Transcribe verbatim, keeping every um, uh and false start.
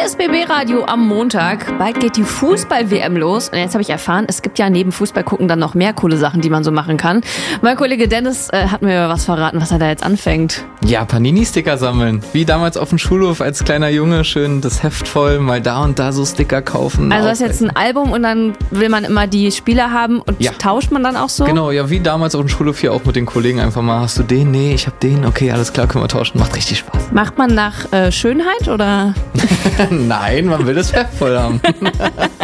ist B B-Radio am Montag. Bald geht die Fußball-W M los. Und jetzt habe ich erfahren, es gibt ja neben Fußball gucken dann noch mehr coole Sachen, die man so machen kann. Mein Kollege Dennis äh, hat mir was verraten, was er da jetzt anfängt. Ja, Panini-Sticker sammeln. Wie damals auf dem Schulhof als kleiner Junge. Schön das Heft voll, mal da und da so Sticker kaufen. Also das ist jetzt ein Album und dann will man immer die Spieler haben und ja. tauscht man dann auch so? Genau, ja, wie damals auf dem Schulhof hier auch mit den Kollegen einfach mal, hast du den? Nee, ich hab den. Okay, alles klar, können wir tauschen. Macht richtig Spaß. Macht man nach äh, Schönheit oder? Nein, man will das Heft voll haben.